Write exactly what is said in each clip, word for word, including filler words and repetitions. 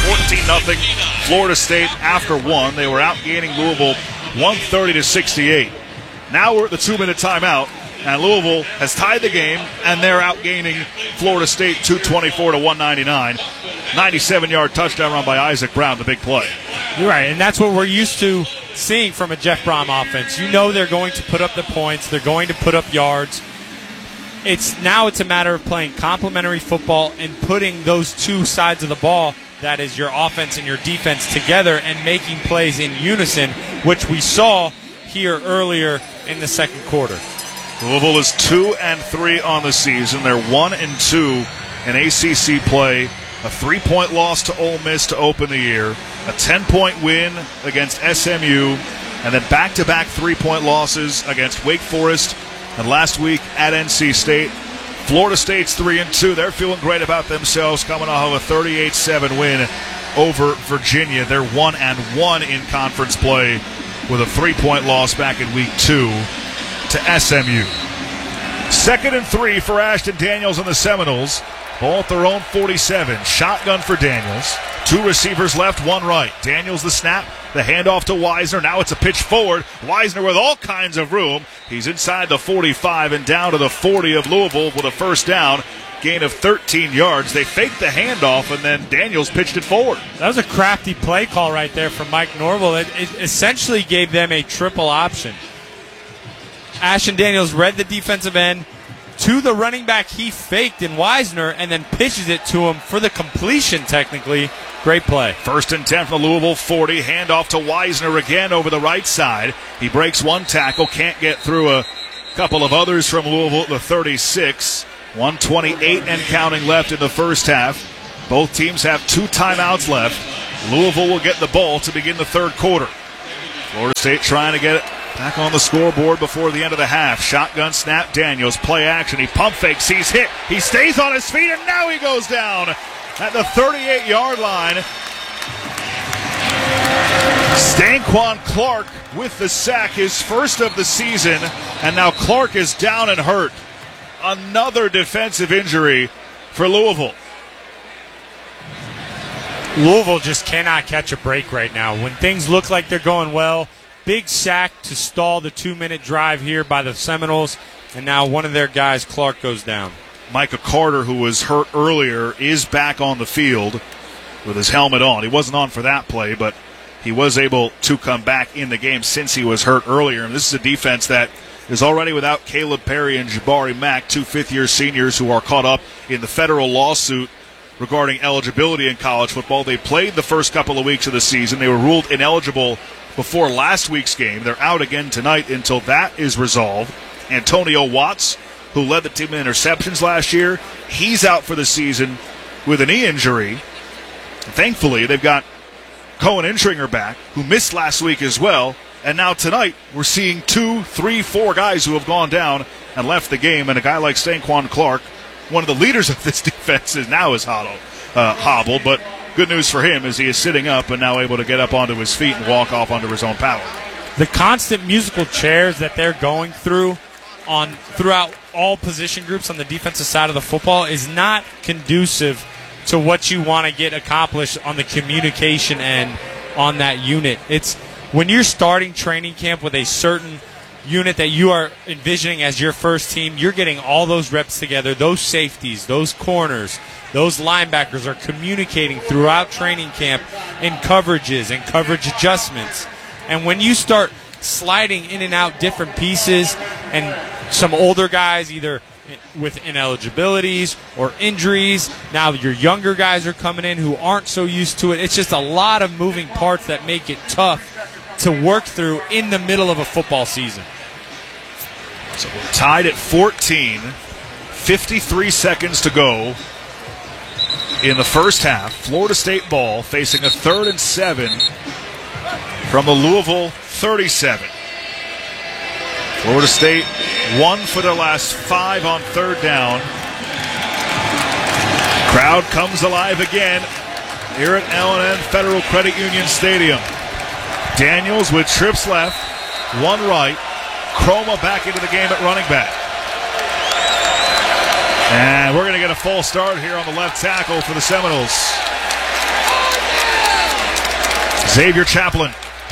fourteen nothing Florida State after one. They were outgaining Louisville one thirty to sixty-eight. Now we're at the two-minute timeout, and Louisville has tied the game, and they're outgaining Florida State two twenty-four to one ninety-nine. ninety-seven-yard touchdown run by Isaac Brown, the big play. You're right, and that's what we're used to seeing from a Jeff Brom offense. You know they're going to put up the points. They're going to put up yards. It's now it's a matter of playing complementary football and putting those two sides of the ball, that is your offense and your defense, together and making plays in unison, which we saw here earlier in the second quarter. Louisville is two and three on the season. They're one and two in A C C play. A three-point loss to Ole Miss to open the year. A ten-point win against S M U. And then back-to-back three-point losses against Wake Forest and last week at N C State. Florida State's three and two. They're feeling great about themselves, coming off of a thirty-eight seven win over Virginia. They're one and one in conference play with a three-point loss back in week two to S M U. Second and three for Ashton Daniels and the Seminoles. Ball at their own forty-seven. Shotgun for Daniels. Two receivers left, one right. Daniels the snap, the handoff to Wisner. Now it's a pitch forward. Wisner with all kinds of room. He's inside the forty-five and down to the forty of Louisville with a first down. Gain of thirteen yards. They faked the handoff, and then Daniels pitched it forward. That was a crafty play call right there from Mike Norville. It, it essentially gave them a triple option. Ashton Daniels read the defensive end to the running back he faked in Wisner, and then pitches it to him for the completion, technically. Great play. First and ten from the Louisville forty. Handoff to Wisner again over the right side. He breaks one tackle, can't get through a couple of others from Louisville at the thirty-six. one twenty-eight and counting left in the first half. Both teams have two timeouts left. Louisville will get the ball to begin the third quarter. Florida State trying to get it back on the scoreboard before the end of the half. Shotgun snap, Daniels, play action. He pump fakes, he's hit. He stays on his feet, and now he goes down at the thirty-eight-yard line. Stanquan Clark with the sack, his first of the season, and now Clark is down and hurt. Another defensive injury for Louisville. Louisville just cannot catch a break right now. When things look like they're going well, big sack to stall the two-minute drive here by the Seminoles, and now one of their guys, Clark, goes down. Micah Carter, who was hurt earlier, is back on the field with his helmet on. He wasn't on for that play, but he was able to come back in the game since he was hurt earlier. And this is a defense that is already without Caleb Perry and Jabari Mack, two fifth-year seniors who are caught up in the federal lawsuit regarding eligibility in college football. They played the first couple of weeks of the season. They were ruled ineligible before last week's game. They're out again tonight until that is resolved. Antonio Watts, who led the team in interceptions last year, he's out for the season with a knee injury. Thankfully, they've got Cohen Intringer back, who missed last week as well. And now tonight, we're seeing two, three, four guys who have gone down and left the game. And a guy like Stanquan Clark, one of the leaders of this defense, is now is hobbled. Uh, hobbled. But good news for him is he is sitting up and now able to get up onto his feet and walk off under his own power. The constant musical chairs that they're going through on throughout all position groups on the defensive side of the football is not conducive to what you want to get accomplished on the communication end on that unit. It's when you're starting training camp with a certain unit that you are envisioning as your first team, you're getting all those reps together, those safeties, those corners, those linebackers are communicating throughout training camp in coverages and coverage adjustments. And when you start sliding in and out different pieces and some older guys either with ineligibilities or injuries, now your younger guys are coming in who aren't so used to it. It's just a lot of moving parts that make it tough to work through in the middle of a football season. So we're tied at fourteen, fifty-three seconds to go in the first half. Florida State ball facing a third and seven from the Louisville thirty-seven. Florida State one for their last five on third down. Crowd comes alive again here at L and N Federal Credit Union Stadium. Daniels with trips left, one right. Chroma back into the game at running back. And we're going to get a full start here on the left tackle for the Seminoles. Xavier Chaplin.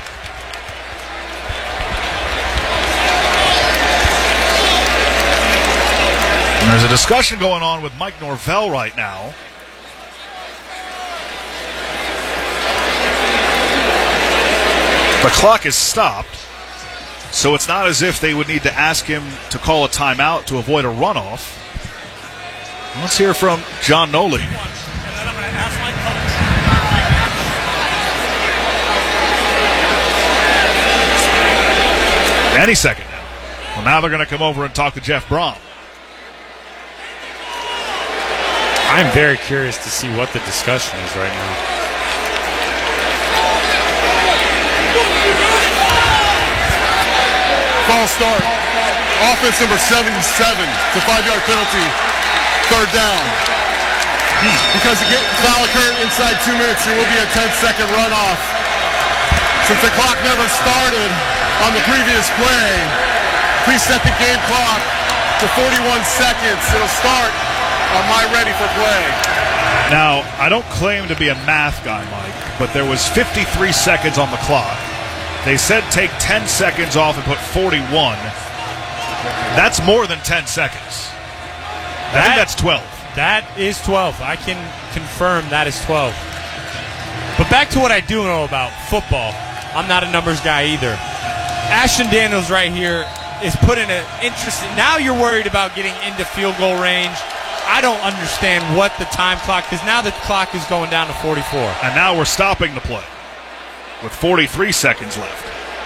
And there's a discussion going on with Mike Norvell right now. The clock is stopped, so it's not as if they would need to ask him to call a timeout to avoid a runoff. Let's hear from John Noli. Any second now. Well, now they're going to come over and talk to Jeff Brohm. I'm very curious to see what the discussion is right now. False start. Offense number seventy-seven. It's a five-yard penalty. Third down. Because the foul occurred inside two minutes, there will be a ten-second runoff. Since the clock never started on the previous play, please set the game clock to forty-one seconds. It'll start on my ready for play. Now, I don't claim to be a math guy, Mike, but there was fifty-three seconds on the clock. They said take ten seconds off and put forty-one. That's more than ten seconds. I think that's twelve. That is twelve. I can confirm that is twelve. But back to what I do know about football. I'm not a numbers guy either. Ashton Daniels right here is put in an interesting... Now you're worried about getting into field goal range. I don't understand what the time clock... Because now the clock is going down to forty-four. And now we're stopping the play with forty-three seconds left.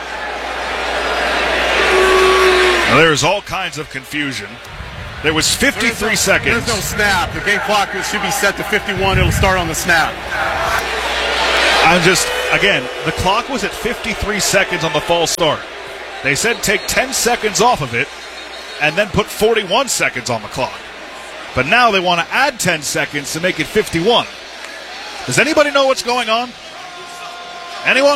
Now, there's all kinds of confusion. There was fifty-three no, seconds. There's no snap. The game clock should be set to fifty-one. It'll start on the snap. I'm just, again, the clock was at fifty-three seconds on the false start. They said take ten seconds off of it and then put forty-one seconds on the clock. But now they want to add ten seconds to make it fifty-one. Does anybody know what's going on? Anyone?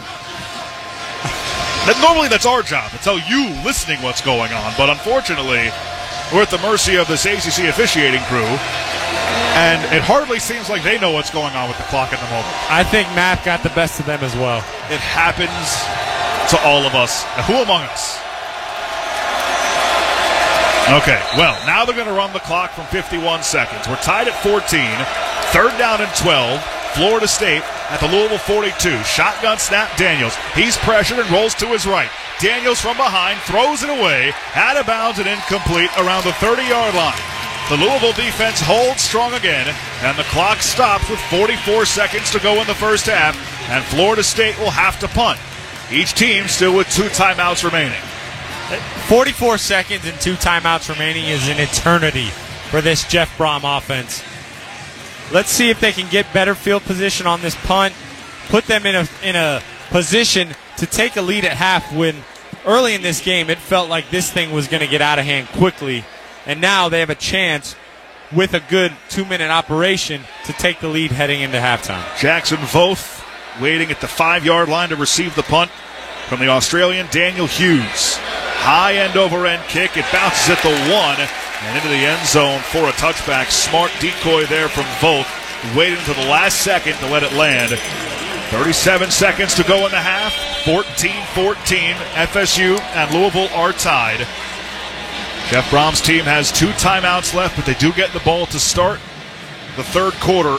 That, normally that's our job, to tell you listening what's going on. But unfortunately, we're at the mercy of this A C C officiating crew. And it hardly seems like they know what's going on with the clock at the moment. I think math got the best of them as well. It happens to all of us. Now, who among us? Okay, well, now they're going to run the clock from fifty-one seconds. We're tied at fourteen. Third down and twelve. Florida State at the Louisville forty-two. Shotgun snap, Daniels. He's pressured and rolls to his right. Daniels from behind throws it away. Out of bounds and incomplete around the thirty-yard line. The Louisville defense holds strong again, and the clock stops with forty-four seconds to go in the first half, and Florida State will have to punt. Each team still with two timeouts remaining. forty-four seconds and two timeouts remaining is an eternity for this Jeff Brohm offense. Let's see if they can get better field position on this punt, put them in a in a position to take a lead at half when early in this game it felt like this thing was going to get out of hand quickly. And now they have a chance with a good two-minute operation to take the lead heading into halftime. Jackson Voth waiting at the five-yard line to receive the punt from the Australian Daniel Hughes. High end over end kick. It bounces at the one and into the end zone for a touchback. Smart decoy there from Voth. Waited until the last second to let it land. thirty-seven seconds to go in the half. fourteen fourteen. F S U and Louisville are tied. Jeff Brom's team has two timeouts left, but they do get the ball to start the third quarter.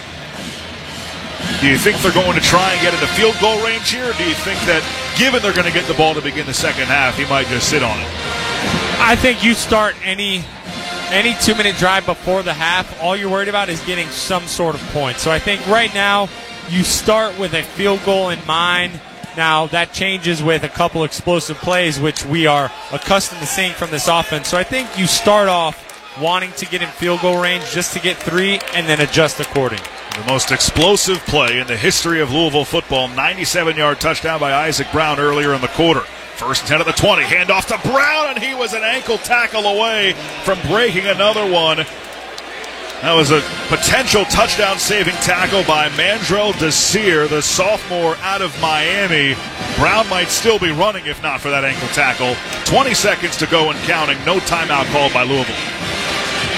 Do you think they're going to try and get into field goal range here, or do you think that, given they're going to get the ball to begin the second half, he might just sit on it? I think you start any any two-minute drive before the half, all you're worried about is getting some sort of point. So I think right now you start with a field goal in mind. Now, that changes with a couple explosive plays, which we are accustomed to seeing from this offense. So I think you start off wanting to get in field goal range just to get three and then adjust accordingly. The most explosive play in the history of Louisville football, ninety-seven-yard touchdown by Isaac Brown earlier in the quarter. First ten at the twenty, handoff to Brown, and he was an ankle tackle away from breaking another one. That was a potential touchdown-saving tackle by Mandrell Desir, the sophomore out of Miami. Brown might still be running if not for that ankle tackle. twenty seconds to go and counting. No timeout called by Louisville.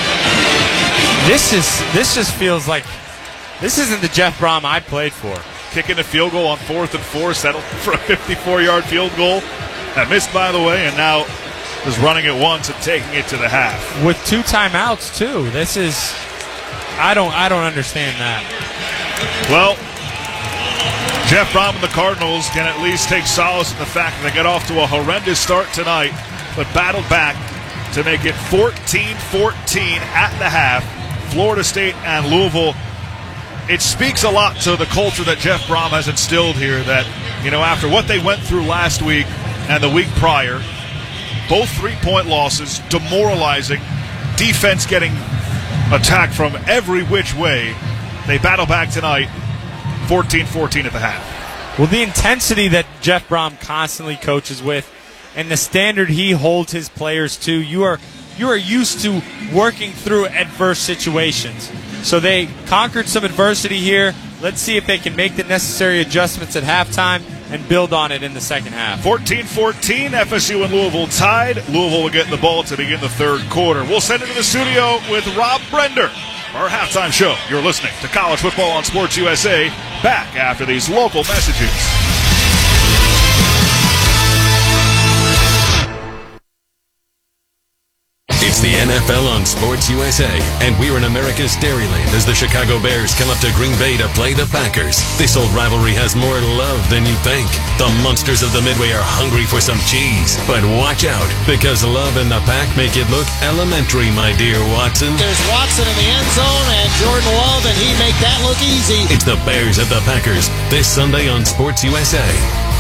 This is this just feels like this isn't the Jeff Brohm I played for. kicking a field goal on fourth and four, settled for a fifty-four-yard field goal. That missed, by the way, and now is running it once and taking it to the half. With two timeouts, too. This is, I don't, I don't understand that. Well, Jeff Brohm and the Cardinals can at least take solace in the fact that they got off to a horrendous start tonight, but battled back to make it fourteen fourteen at the half. Florida State and Louisville. It speaks a lot to the culture that Jeff Brohm has instilled here that, you know, after what they went through last week and the week prior, both three-point losses, demoralizing, defense getting attacked from every which way, they battle back tonight, fourteen fourteen at the half. Well, the intensity that Jeff Brohm constantly coaches with and the standard he holds his players to, you are you are used to working through adverse situations. So they conquered some adversity here. Let's see if they can make the necessary adjustments at halftime and build on it in the second half. fourteen fourteen, F S U and Louisville tied. Louisville will get the ball to begin the third quarter. We'll send it to the studio with Rob Brender, our halftime show. You're listening to College Football on Sports U S A. Back after these local messages. It's the N F L on Sports U S A, and we're in America's Dairyland as the Chicago Bears come up to Green Bay to play the Packers. This old rivalry has more love than you think. The monsters of the Midway are hungry for some cheese. But watch out, because love and the Pack make it look elementary, my dear Watson. There's Watson in the end zone, and Jordan Love, and he make that look easy. It's the Bears at the Packers, this Sunday on Sports U S A.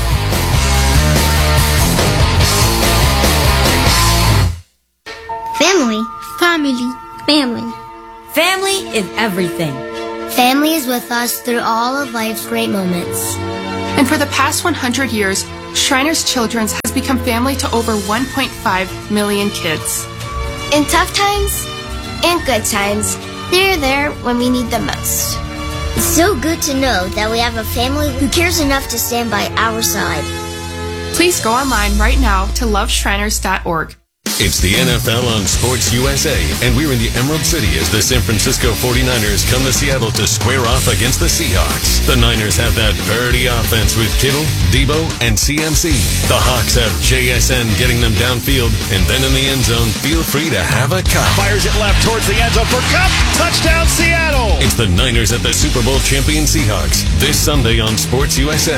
Family. Family. Family. Family is everything. Family is with us through all of life's great moments. And for the past one hundred years, Shriners Children's has become family to over one point five million kids. In tough times and good times, they're there when we need them most. It's so good to know that we have a family who cares enough to stand by our side. Please go online right now to love shriners dot org. It's the N F L on Sports U S A, and we're in the Emerald City as the San Francisco forty-niners come to Seattle to square off against the Seahawks. The Niners have that birdie offense with Kittle, Debo, and C M C. The Hawks have J S N getting them downfield, and then in the end zone, feel free to have a cup. Fires it left towards the end zone for Cup. Touchdown, Seattle! It's the Niners at the Super Bowl champion Seahawks this Sunday on Sports U S A.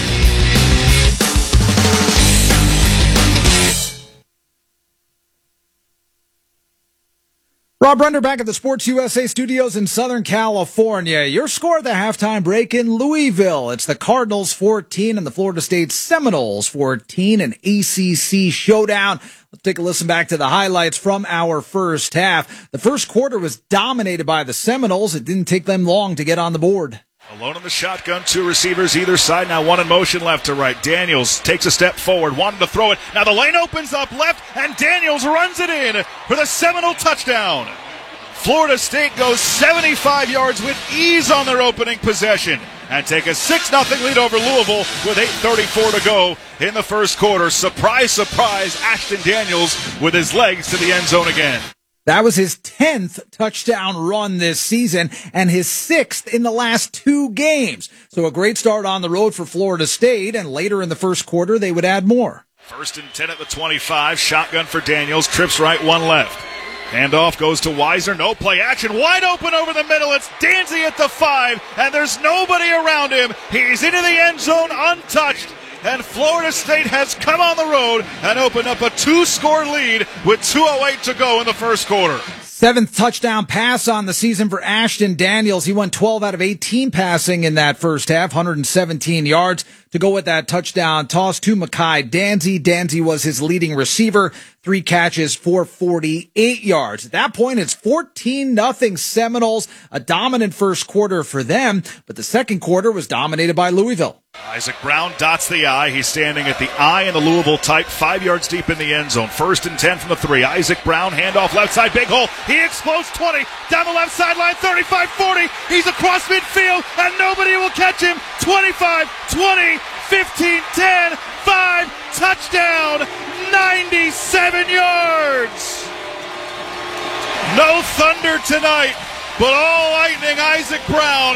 Rob Brender back at the Sports U S A studios in Southern California. Your score at the halftime break in Louisville. It's the Cardinals fourteen and the Florida State Seminoles fourteen, an A C C showdown. Let's take a listen back to the highlights from our first half. The first quarter was dominated by the Seminoles. It didn't take them long to get on the board. Alone in the shotgun, two receivers either side. Now one in motion left to right. Daniels takes a step forward, wanted to throw it. Now the lane opens up left, and Daniels runs it in for the Seminole touchdown. Florida State goes seventy-five yards with ease on their opening possession and take a six nothing lead over Louisville with eight thirty-four to go in the first quarter. Surprise, surprise, Ashton Daniels with his legs to the end zone again. That was his tenth touchdown run this season and his sixth in the last two games. So a great start on the road for Florida State, and later in the first quarter they would add more. First and ten at the twenty-five. Shotgun for Daniels. Trips right, one left. Handoff goes to Weiser. No play action. Wide open over the middle. It's Danzy at the five, and there's nobody around him. He's into the end zone untouched. And Florida State has come on the road and opened up a two-score lead with two oh eight to go in the first quarter. Seventh touchdown pass on the season for Ashton Daniels. He went twelve out of eighteen passing in that first half, one hundred seventeen yards to go with that touchdown toss to Mekhi Danzy. Danzy was his leading receiver, three catches for forty-eight yards. At that point, it's fourteen nothing Seminoles, a dominant first quarter for them, but the second quarter was dominated by Louisville. Isaac Brown dots the I. He's standing at the I in the Louisville type, five yards deep in the end zone. First and ten from the three. Isaac Brown, handoff left side, big hole. He explodes twenty, down the left sideline, thirty-five forty. He's across midfield, and nobody will catch him. twenty-five twenty, fifteen ten, five, touchdown, ninety-seven yards. No thunder tonight, but all lightning. Isaac Brown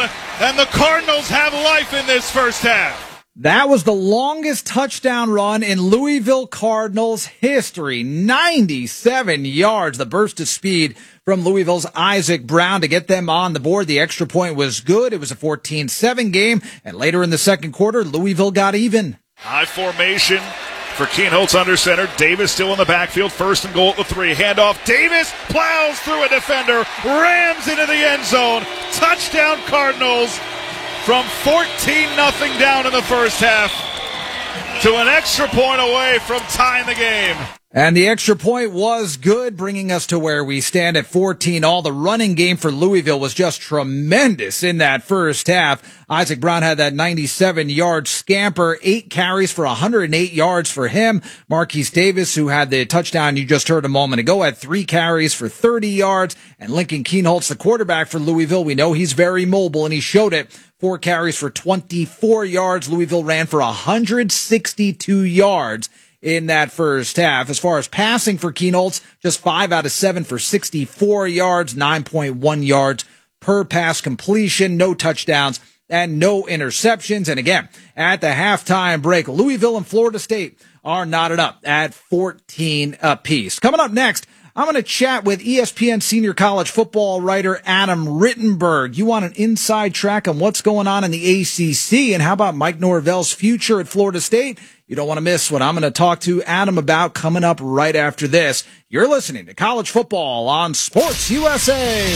zone, and the Cardinals have life in this first half. That was the longest touchdown run in Louisville Cardinals history. ninety-seven yards, the burst of speed from Louisville's Isaac Brown to get them on the board. The extra point was good. It was a fourteen seven game, and later in the second quarter, Louisville got even. High formation for Kienholz under center. Davis still in the backfield. First and goal at the three. Handoff. Davis plows through a defender, rams into the end zone. Touchdown Cardinals. From fourteen nothing down in the first half to an extra point away from tying the game. And the extra point was good, bringing us to where we stand at fourteen all. The running game for Louisville was just tremendous in that first half. Isaac Brown had that ninety-seven yard scamper, eight carries for one hundred eight yards for him. Marquise Davis, who had the touchdown you just heard a moment ago, had three carries for thirty yards. And Lincoln Kienholz, the quarterback for Louisville, we know he's very mobile, and he showed it. Four carries for twenty-four yards. Louisville ran for one hundred sixty-two yards in that first half. As far as passing for Kienholz, just five out of seven for sixty-four yards, nine point one yards per pass completion, no touchdowns and no interceptions. And again, at the halftime break, Louisville and Florida State are knotted up at fourteen apiece. Coming up next, I'm going to chat with E S P N senior college football writer Adam Rittenberg. You want an inside track on what's going on in the A C C, and how about Mike Norvell's future at Florida State? You don't want to miss what I'm going to talk to Adam about coming up right after this. You're listening to College Football on Sports U S A.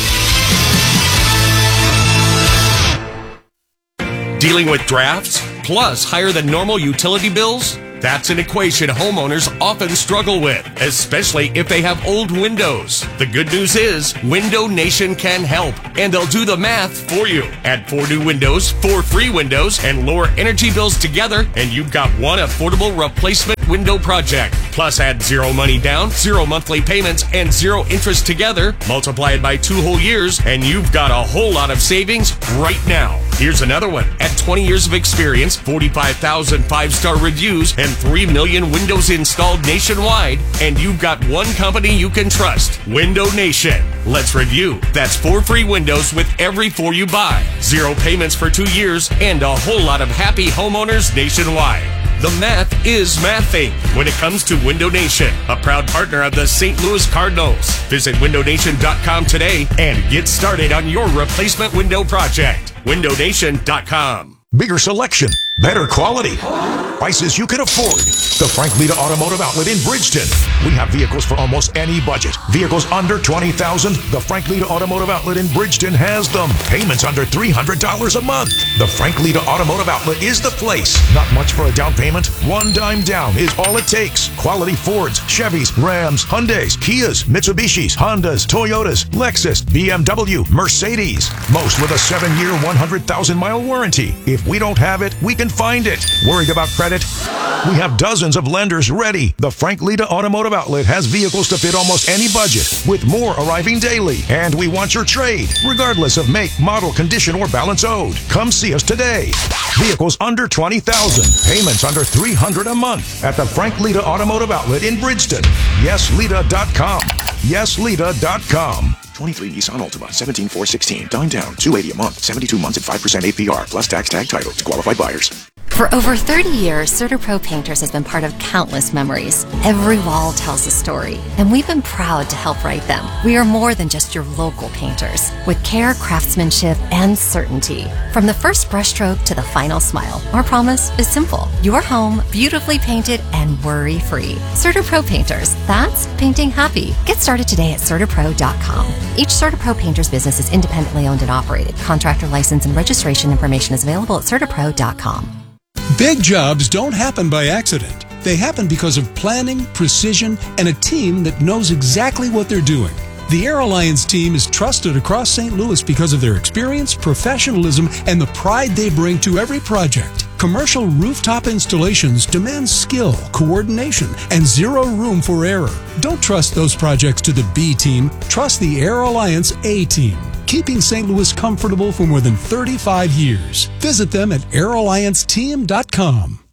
Dealing with drafts, plus higher than normal utility bills? That's an equation homeowners often struggle with, especially if they have old windows. The good news is Window Nation can help, and they'll do the math for you. Add four new windows, four free windows, and lower energy bills together, and you've got one affordable replacement window project. Plus add zero money down, zero monthly payments, and zero interest together. Multiply it by two whole years, and you've got a whole lot of savings right now. Here's another one. At twenty years of experience, forty-five thousand five-star reviews, and three million windows installed nationwide, and you've got one company you can trust, Window Nation. Let's review. That's four free windows with every four you buy, zero payments for two years, and a whole lot of happy homeowners nationwide. The math is mathing when it comes to Window Nation, a proud partner of the Saint Louis Cardinals. Visit window nation dot com today and get started on your replacement window project. window nation dot com. Bigger selection, better quality, prices you can afford. The Frank Lita Automotive Outlet in Bridgeton. We have vehicles for almost any budget. Vehicles under twenty thousand dollars. The Frank Lita Automotive Outlet in Bridgeton has them. Payments under three hundred dollars a month. The Frank Lita Automotive Outlet is the place. Not much for a down payment. One dime down is all it takes. Quality Fords, Chevys, Rams, Hyundais, Kias, Mitsubishis, Hondas, Toyotas, Lexus, B M W, Mercedes. Most with a seven-year, one hundred thousand mile warranty. If we don't have it, we can find it. Worried about credit? We have dozens of lenders ready. The Frank Lita Automotive Outlet has vehicles to fit almost any budget, with more arriving daily. And we want your trade, regardless of make, model, condition, or balance owed. Come see us today. Vehicles under twenty thousand dollars. Payments under three hundred dollars a month at the Frank Lita Automotive Outlet in Bridgeton. yes lita dot com. yes lita dot com. twenty-three Nissan Altima, seventeen four sixteen. Dime down, two hundred eighty a month, seventy-two months at five percent A P R, plus tax tag title to qualified buyers. For over thirty years, CertaPro Painters has been part of countless memories. Every wall tells a story, and we've been proud to help write them. We are more than just your local painters, with care, craftsmanship, and certainty. From the first brushstroke to the final smile, our promise is simple. Your home, beautifully painted and worry-free. CertaPro Painters, that's painting happy. Get started today at CertaPro dot com. Each CertaPro Painters business is independently owned and operated. Contractor license and registration information is available at CertaPro dot com. Big jobs don't happen by accident. They happen because of planning, precision, and a team that knows exactly what they're doing. The Air Alliance team is trusted across Saint Louis because of their experience, professionalism, and the pride they bring to every project. Commercial rooftop installations demand skill, coordination, and zero room for error. Don't trust those projects to the B team. Trust the Air Alliance A team, keeping Saint Louis comfortable for more than thirty-five years. Visit them at air alliance team dot com.